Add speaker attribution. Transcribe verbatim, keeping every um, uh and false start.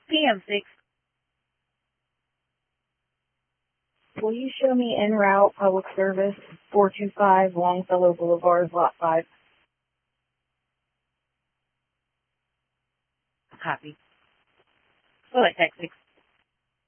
Speaker 1: P M six.
Speaker 2: Will you show me en route public service four two five Longfellow Boulevard, Lot five?
Speaker 1: Copy. Select Tech six.